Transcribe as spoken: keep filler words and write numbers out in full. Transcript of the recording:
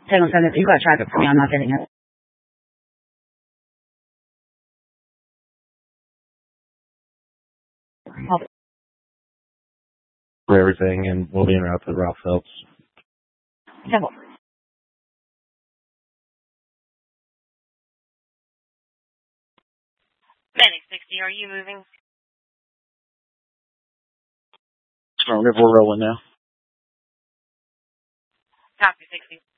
ten on ten, you've got to track it for me. I'm not getting it. Oh, For everything, and we'll be en route to Ralph Phelps. simple. Medic sixty, are you moving? Affirmative, we're rolling now. Copy sixty.